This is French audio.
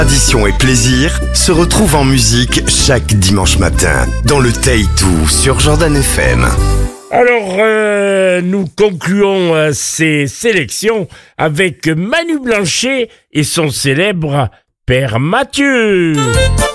Tradition et plaisir se retrouvent en musique chaque dimanche matin dans le Tay-Tout sur Jordan FM. Alors, nous concluons ces sélections avec Manu Blanchet et son célèbre Père Mathieu.